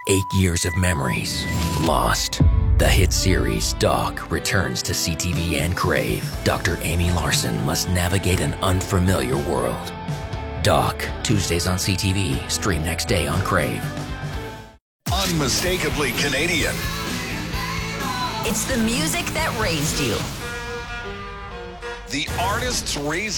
8 years of memories lost. The hit series Doc returns to CTV and Crave. Dr. Amy Larson must navigate an unfamiliar world. Doc, Tuesdays on CTV, stream next day on Crave. Unmistakably Canadian. It's the music that raised you. The artists raised